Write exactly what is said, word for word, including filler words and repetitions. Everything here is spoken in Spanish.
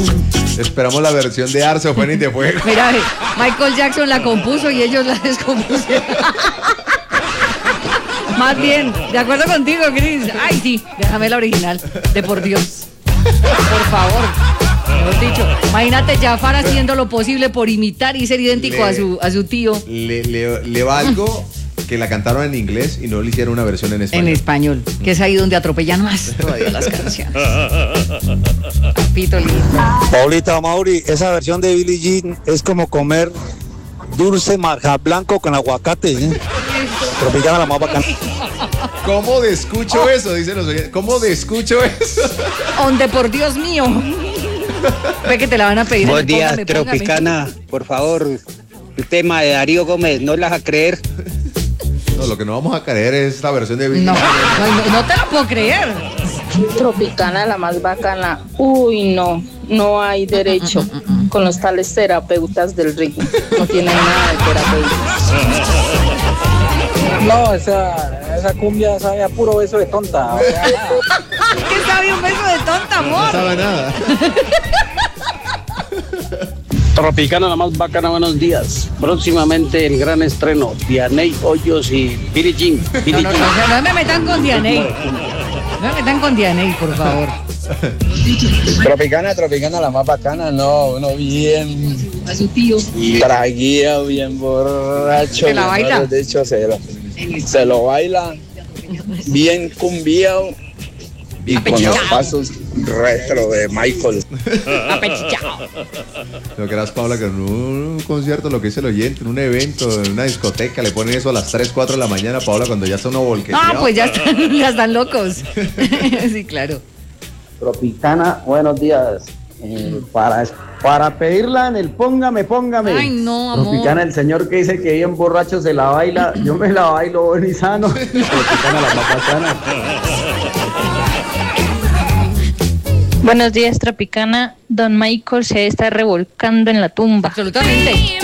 Esperamos la versión de Arce o Fénix de Fuego. Mira, Michael Jackson la compuso y ellos la descompusieron. Más bien, de acuerdo contigo, Chris. Ay, sí, déjame la original, de por Dios. Por favor. Mejor dicho, imagínate Jafar haciendo lo posible por imitar y ser idéntico le, a su a su tío. Le, le, le valgo que la cantaron en inglés y no le hicieron una versión en español. En español, que es ahí donde atropellan más todavía las canciones. Papito lindo. Paulita Mauri, esa versión de Billie Jean es como comer dulce marja blanco con aguacate, ¿eh? Tropicana la más bacana. ¿Cómo de escucho eso? Dicen los oyentes. ¿Cómo de escucho eso? Donde por Dios mío. Ve que te la van a pedir. Buenos días, Póngame, póngame. Tropicana. Por favor, el tema de Darío Gómez, no las a creer. No, lo que no vamos a creer es la versión de Billie No, Jean. no, no te lo puedo creer. Tropicana, la más bacana. Uy, no, no hay derecho con los tales terapeutas del ritmo. No tienen nada de terapeutas. No, esa, esa cumbia sabe a puro beso de tonta. ¿Qué sabe un beso de tonta, amor? No sabe nada. Tropicana, la más bacana, buenos días. Próximamente el gran estreno, Dianey Hoyos y Billie Jean. No, Billie no, no, Jean. no, no me metan con Dianey. No me metan con Dianey, por favor. Tropicana, Tropicana, la más bacana, no, uno bien A su tío. traguío, bien borracho. ¿Se la bien, baila? De hecho, se lo, se lo baila bien cumbiado y con Apechuchao. los pasos retro de Michael. Apechichao. Lo que eras, Paula, que en un concierto, lo que dice el oyente, en un evento, en una discoteca, le ponen eso a las tres, cuatro de la mañana, Paula, cuando ya está uno volqueteado. No, pues ya están, ya están locos. Sí, claro. Tropicana, buenos días. Eh, para, para pedirla en el póngame, póngame. Ay, no, amor. Tropicana, el señor que dice que bien borracho se la baila, yo me la bailo bueno y sano. Tropicana, la más bacana. Buenos días, Tropicana. Don Michael se está revolcando en la tumba. Absolutamente.